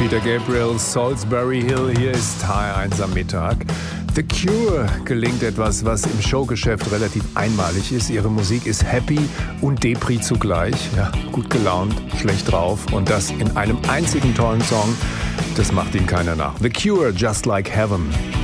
Peter Gabriel, Salisbury Hill, hier ist HR1 am Mittag. The Cure gelingt etwas, was im Showgeschäft relativ einmalig ist. Ihre Musik ist happy und Depri zugleich. Ja, gut gelaunt, schlecht drauf und das in einem einzigen tollen Song. Das macht ihm keiner nach. The Cure, Just Like Heaven.